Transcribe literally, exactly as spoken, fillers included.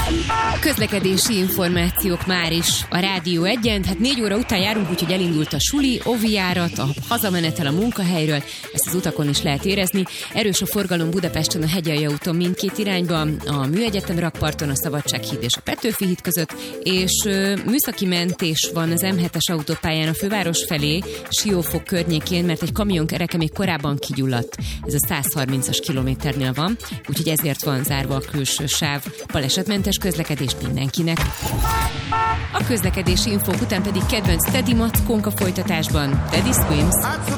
Közlekedési információk már is a Rádió Egyen. Hát négy óra után járunk, úgyhogy elindult a suli, ovijárat, a hazamenetel a munkahelyről. Ezt az utakon is lehet érezni. Erős a forgalom Budapesten a Hegyalja úton mindkét irányban, a Műegyetem rakparton, a Szabadsághíd és a Petőfi híd között, és ö, műszaki mentés van az em hetes autópályán a főváros felé, Siófok környékén, mert egy kamion kereke még korábban kigyulladt. Ez a száz harmincas kilométernél van, úgyhogy ezért van zárva a külső sáv. Balesetmentes közlekedés mindenkinek. A közlekedési infók után pedig kedvenc Teddy Mackónk a folytatásban. Teddy Swims.